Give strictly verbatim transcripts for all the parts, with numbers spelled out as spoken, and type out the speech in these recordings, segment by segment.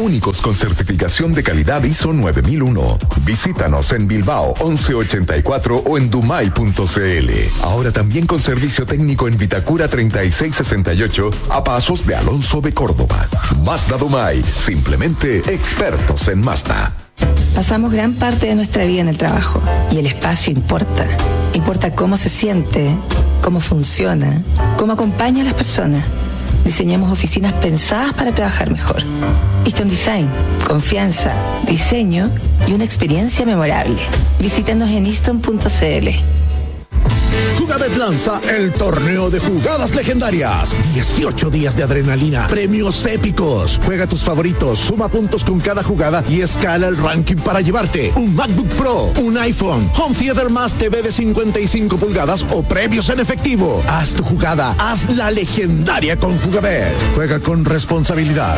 únicos con certificación de calidad I S O nueve mil uno. Visítanos en Bilbao once ochenta y cuatro o en dumay punto c l. Ahora también con servicio técnico en Vitacura treinta y seis sesenta y ocho a pasos de Alonso de Córdoba. Mazda Dumay, simplemente expertos en Mazda. Pasamos gran parte de nuestra vida en el trabajo y el espacio importa. Importa cómo se siente, cómo funciona, cómo acompaña a las personas. Diseñamos oficinas pensadas para trabajar mejor. Easton Design, confianza, diseño y una experiencia memorable. Visítanos en easton punto c l. Jugabet lanza el torneo de jugadas legendarias. dieciocho días de adrenalina, premios épicos. Juega tus favoritos, suma puntos con cada jugada y escala el ranking para llevarte un MacBook Pro, un iPhone, Home Theater más T V de cincuenta y cinco pulgadas o premios en efectivo. Haz tu jugada, haz la legendaria con Jugabet. Juega con responsabilidad.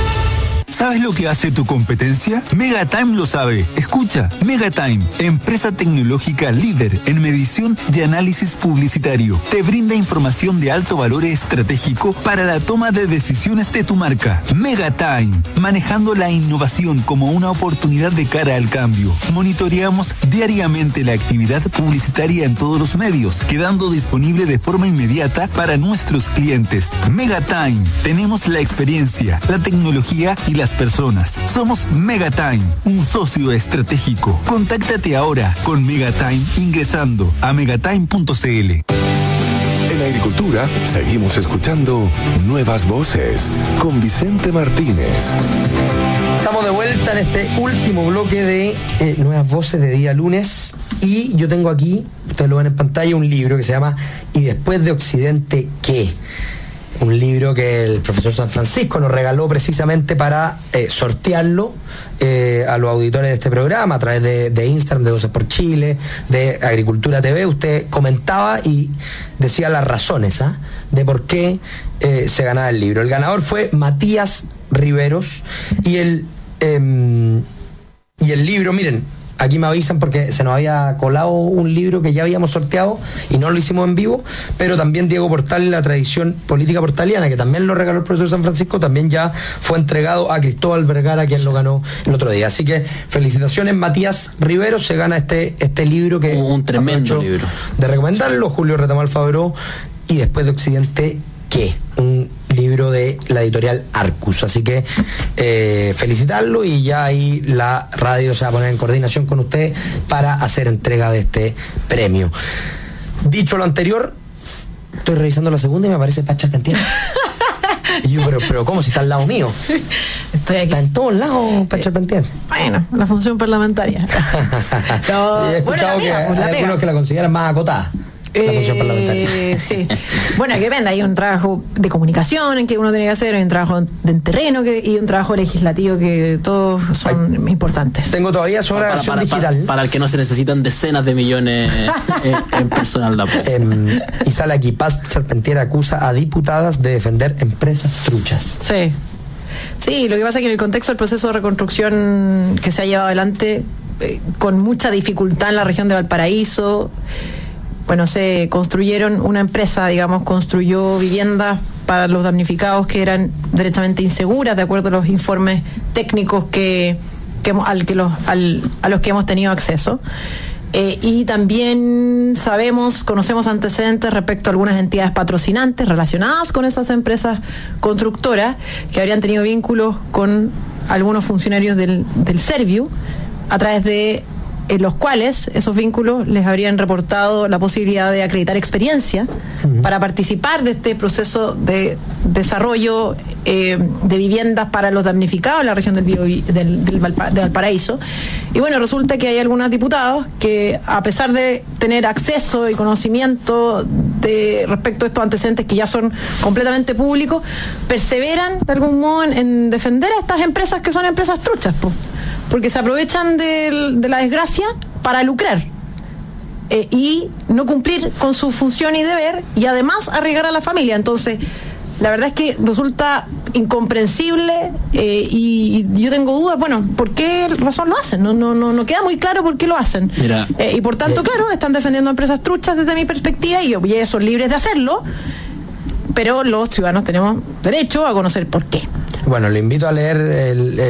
¿Sabes lo que hace tu competencia? Megatime lo sabe. Escucha, Megatime, empresa tecnológica líder en medición y análisis publicitario, te brinda información de alto valor estratégico para la toma de decisiones de tu marca. Megatime, manejando la innovación como una oportunidad de cara al cambio. Monitoreamos diariamente la actividad publicitaria en todos los medios, quedando disponible de forma inmediata para nuestros clientes. Megatime, tenemos la experiencia, la tecnología y la las personas. Somos Megatime, un socio estratégico. Contáctate ahora con Megatime ingresando a megatime punto c l. En agricultura, seguimos escuchando Nuevas Voces con Vicente Martínez. Estamos de vuelta en este último bloque de eh, Nuevas Voces de día lunes. Y yo tengo aquí, ustedes lo ven en pantalla, un libro que se llama ¿Y después de Occidente qué? Un libro que el profesor San Francisco nos regaló precisamente para eh, sortearlo eh, a los auditores de este programa a través de, de Instagram, de Voces por Chile, de Agricultura T V. Usted comentaba y decía las razones ¿eh? de por qué eh, se ganaba el libro. El ganador fue Matías Riveros y el, eh, y el libro, miren, aquí me avisan porque se nos había colado un libro que ya habíamos sorteado y no lo hicimos en vivo, pero también Diego Portal, la tradición política portaliana, que también lo regaló el profesor San Francisco, también ya fue entregado a Cristóbal Vergara, quien lo ganó el otro día. Así que felicitaciones, Matías Rivero, se gana este, este libro que un tremendo libro de recomendarlo. Julio Retamal Fabró, Y después de Occidente ¿qué? Un libro de la editorial Arcus. Así que eh, felicitarlo, y ya ahí la radio se va a poner en coordinación con usted para hacer entrega de este premio. Dicho lo anterior, estoy revisando la segunda y me aparece Pacha Argentino. Y yo, pero, pero ¿cómo? Si está al lado mío. Estoy aquí. Está en todos lados, Pacha Argentino. Bueno, la función parlamentaria. No, he escuchado bueno, que pega, pues, hay algunos que la consideran más acotada. La función parlamentaria. Eh, sí. Bueno, que depende, hay un trabajo de comunicación en que uno tiene que hacer, hay un trabajo de terreno que, y un trabajo legislativo que todos son ay, importantes. Tengo todavía sobre la versión digital. Para, para el que no se necesitan decenas de millones en, en personal de apoyo. Eh, y sale aquí, Paz Charpentier acusa a diputadas de defender empresas truchas. Sí. Sí, lo que pasa es que en el contexto del proceso de reconstrucción que se ha llevado adelante eh, con mucha dificultad en la región de Valparaíso, bueno, se construyeron, una empresa, digamos, construyó viviendas para los damnificados que eran derechamente inseguras, de acuerdo a los informes técnicos que, que, al que los, al, a los que hemos tenido acceso. Eh, y también sabemos, conocemos antecedentes respecto a algunas entidades patrocinantes relacionadas con esas empresas constructoras que habrían tenido vínculos con algunos funcionarios del, del Serviu, a través de en los cuales esos vínculos les habrían reportado la posibilidad de acreditar experiencia uh-huh. para participar de este proceso de desarrollo eh, de viviendas para los damnificados en la región del, Bio, del, del Valpa, de Valparaíso. Y bueno, resulta que hay algunos diputados que, a pesar de tener acceso y conocimiento de respecto a estos antecedentes que ya son completamente públicos, perseveran de algún modo en, en defender a estas empresas que son empresas truchas, pues, porque se aprovechan de, de la desgracia para lucrar eh, y no cumplir con su función y deber, y además arriesgar a la familia. Entonces, la verdad es que resulta incomprensible eh, y, y yo tengo dudas, bueno, ¿por qué razón lo hacen? No, no, no, no queda muy claro por qué lo hacen. Mira, eh, y por tanto, claro, están defendiendo a empresas truchas desde mi perspectiva, y, y ellos son libres de hacerlo, pero los ciudadanos tenemos derecho a conocer por qué. Bueno, le invito a leer el...